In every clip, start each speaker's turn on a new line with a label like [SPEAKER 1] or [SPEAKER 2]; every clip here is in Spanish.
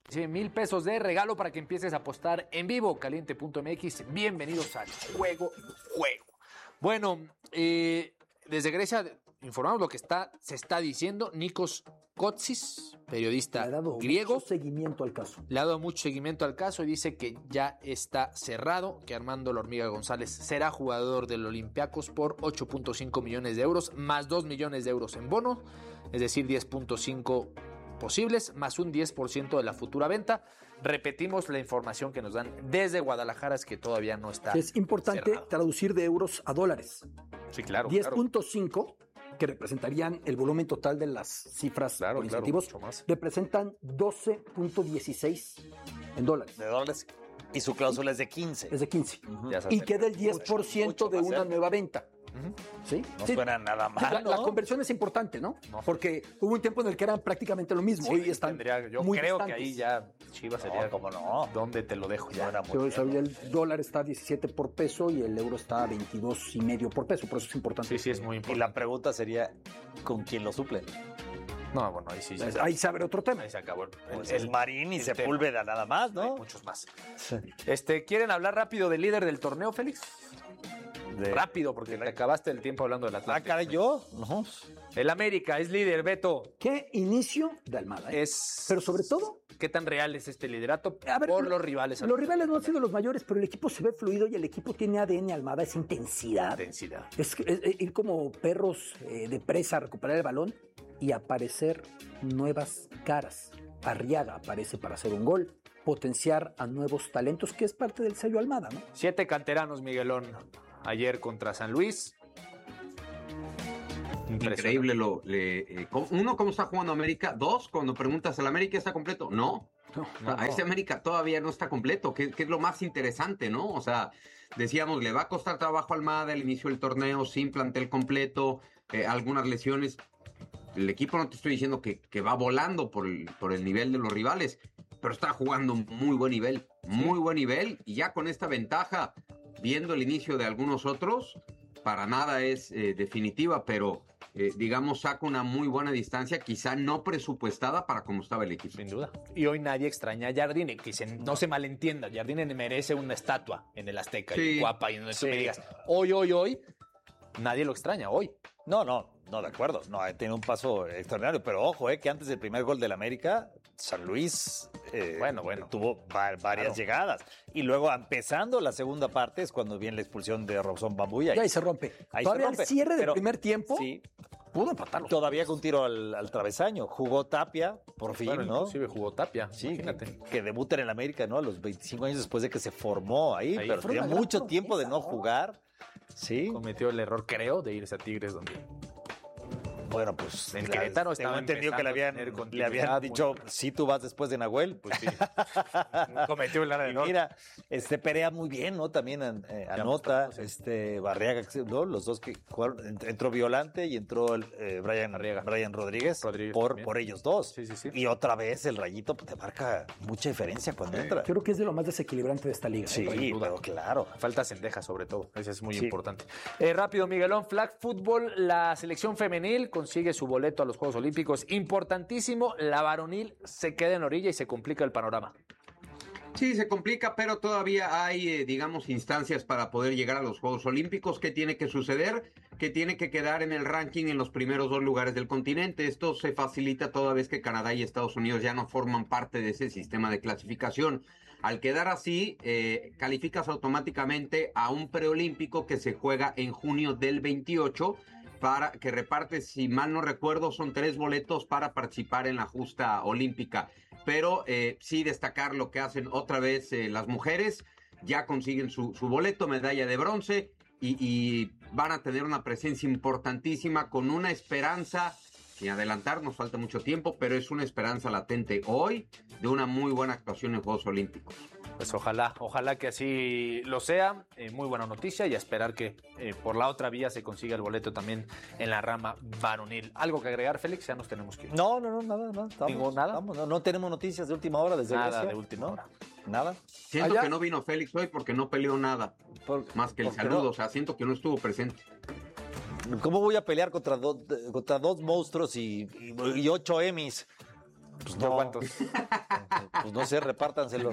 [SPEAKER 1] $100,000 pesos de regalo para que empieces a apostar en vivo. Caliente.mx, bienvenidos al Juego. Bueno, desde Grecia informamos lo que se está diciendo. Nikos Kotsis, periodista griego,
[SPEAKER 2] mucho seguimiento al caso.
[SPEAKER 1] Le ha dado mucho seguimiento al caso y dice que ya está cerrado, que Armando La Hormiga González será jugador del Olympiacos por 8.5 millones de euros, más 2 millones de euros en bono, es decir, 10.5 posibles, más un 10% de la futura venta. Repetimos la información que nos dan desde Guadalajara, es que todavía no está.
[SPEAKER 2] Es importante
[SPEAKER 1] cerrado.
[SPEAKER 2] Traducir de euros a dólares.
[SPEAKER 1] Sí, claro.
[SPEAKER 2] 10.5, que representarían el volumen total de las cifras por incentivos, representan 12.16 en dólares.
[SPEAKER 3] De dólares. Y su cláusula es de 15.
[SPEAKER 2] Es de 15. Y queda el 10% de una nueva venta. ¿Sí?
[SPEAKER 3] No suena nada mal, ¿no?
[SPEAKER 2] La conversión es importante, ¿no? Porque hubo un tiempo en el que eran prácticamente lo mismo. Hoy están
[SPEAKER 1] yo
[SPEAKER 2] muy
[SPEAKER 1] creo
[SPEAKER 2] distantes.
[SPEAKER 1] que ahí ya Chivas sería
[SPEAKER 3] ¿cómo no?
[SPEAKER 1] ¿Dónde te lo dejo ya?
[SPEAKER 2] El dólar está a 17 por peso y el euro está a 22.5 por peso. Por eso es importante.
[SPEAKER 1] Sí, es muy importante.
[SPEAKER 3] Y la pregunta sería, ¿con quién lo suplen?
[SPEAKER 1] No, bueno, ahí sí.
[SPEAKER 2] Ahí se abre otro tema.
[SPEAKER 1] Ahí se acabó.
[SPEAKER 3] Pues el Marín y Sepúlveda nada más, ¿no?
[SPEAKER 1] Hay muchos más. ¿Quieren hablar rápido del líder del torneo, Félix? Rápido, porque te acabaste el tiempo hablando del Atlántico.
[SPEAKER 3] Caray, ¿yo? No.
[SPEAKER 1] El América es líder, Beto.
[SPEAKER 2] ¿Qué inicio de Almada? Pero sobre todo,
[SPEAKER 1] ¿qué tan real es este liderato por los rivales?
[SPEAKER 2] Los rivales no han sido los mayores, pero el equipo se ve fluido y el equipo tiene ADN Almada, es intensidad. Es ir como perros de presa a recuperar el balón y aparecer nuevas caras. Arriaga aparece para hacer un gol, potenciar a nuevos talentos, que es parte del sello Almada, ¿no?
[SPEAKER 1] 7 canteranos, Miguelón, ayer contra San Luis.
[SPEAKER 4] Increíble uno, cómo está jugando América. Dos, cuando preguntas, ¿el América está completo? No. A ese América todavía no está completo, que es lo más interesante, ¿no? O sea, decíamos, le va a costar trabajo a Almada el inicio del torneo, sin plantel completo, algunas lesiones. El equipo, no te estoy diciendo que va volando por el nivel de los rivales, pero está jugando muy buen nivel, y ya con esta ventaja, viendo el inicio de algunos otros, para nada es definitiva, pero digamos, saca una muy buena distancia, quizá no presupuestada para cómo estaba el equipo.
[SPEAKER 1] Sin duda. Y hoy nadie extraña a Jardine, que no se malentienda, Jardine merece una estatua en el Azteca, y guapa, y no me digas, hoy, nadie lo extraña, hoy.
[SPEAKER 3] No, de acuerdo. No, tiene un paso extraordinario. Pero ojo, que antes del primer gol del América, San Luis tuvo varias llegadas. Y luego, empezando la segunda parte, es cuando viene la expulsión de Robson Bambú. Y
[SPEAKER 2] ahí se rompe. Todavía el cierre del primer tiempo pudo empatarlo.
[SPEAKER 3] Todavía con un tiro al travesaño. Jugó Tapia, por fin, ¿no?
[SPEAKER 1] Inclusive jugó Tapia,
[SPEAKER 3] imagínate. Que debuta en el América, ¿no? A los 25 años después de que se formó ahí pero tenía mucho tiempo de no jugar. Sí.
[SPEAKER 1] Cometió el error, creo, de irse a Tigres, donde...
[SPEAKER 3] Bueno, pues
[SPEAKER 1] en Querétaro estaba
[SPEAKER 3] entendido que le habían dicho, si tú vas después de Nahuel, pues sí.
[SPEAKER 1] Cometió el error.
[SPEAKER 3] Mira, Perea muy bien, ¿no? También anota, Barriaga, ¿no? Los dos que jugaron, entró Violante y entró Brian Rodríguez por ellos dos.
[SPEAKER 1] Sí.
[SPEAKER 3] Y otra vez el Rayito te marca mucha diferencia cuando entra.
[SPEAKER 2] Creo que es de lo más desequilibrante de esta liga.
[SPEAKER 3] Sí, pero claro.
[SPEAKER 1] Falta Cendejas, sobre todo. Eso es muy importante. Rápido, Miguelón, flag football, la selección femenil consigue su boleto a los Juegos Olímpicos. Importantísimo, la varonil se queda en orilla y se complica el panorama.
[SPEAKER 4] Sí, se complica, pero todavía hay, instancias para poder llegar a los Juegos Olímpicos. ¿Qué tiene que suceder? Que tiene que quedar en el ranking en los primeros 2 lugares del continente. Esto se facilita toda vez que Canadá y Estados Unidos ya no forman parte de ese sistema de clasificación. Al quedar así, calificas automáticamente a un preolímpico que se juega en junio del 28, para que reparte, si mal no recuerdo, son 3 boletos para participar en la justa olímpica. Pero sí destacar lo que hacen otra vez las mujeres, ya consiguen su boleto, medalla de bronce, y van a tener una presencia importantísima con una esperanza, sin adelantar, nos falta mucho tiempo, pero es una esperanza latente hoy de una muy buena actuación en Juegos Olímpicos.
[SPEAKER 1] Pues ojalá que así lo sea. Muy buena noticia, y a esperar que por la otra vía se consiga el boleto también en la rama varonil. ¿Algo que agregar, Félix? Ya nos tenemos que ir.
[SPEAKER 3] No, nada. No tenemos noticias de última hora desde
[SPEAKER 1] Nada
[SPEAKER 3] Grecia.
[SPEAKER 1] de última hora.
[SPEAKER 3] Nada.
[SPEAKER 4] Siento que no vino Félix hoy porque no peleó nada, más que el saludo. No? O sea, siento que no estuvo presente.
[SPEAKER 3] ¿Cómo voy a pelear contra dos monstruos y 8 Emmys? Pues no, ¿cuántos? Pues no sé, repártanselo.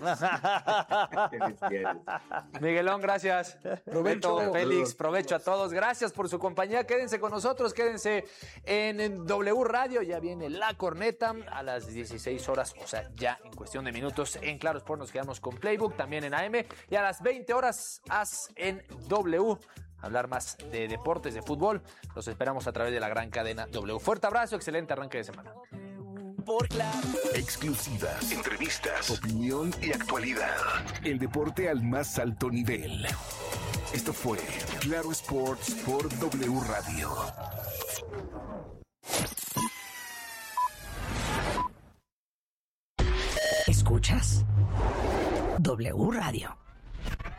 [SPEAKER 1] Miguelón, gracias.
[SPEAKER 2] Provecho.
[SPEAKER 1] Félix, provecho a todos. Gracias por su compañía. Quédense con nosotros, quédense en W Radio. Ya viene La Corneta a las 16 horas, o sea, ya en cuestión de minutos. En Claro Sport nos quedamos con Playbook, también en AM. Y a las 20 horas, haz en W. Hablar más de deportes, de fútbol. Los esperamos a través de la gran cadena W. Fuerte abrazo, excelente arranque de semana.
[SPEAKER 5] Por Claro.
[SPEAKER 6] Exclusivas, entrevistas, opinión y actualidad. El deporte al más alto nivel. Esto fue Claro Sports por W Radio.
[SPEAKER 5] ¿Escuchas? W Radio.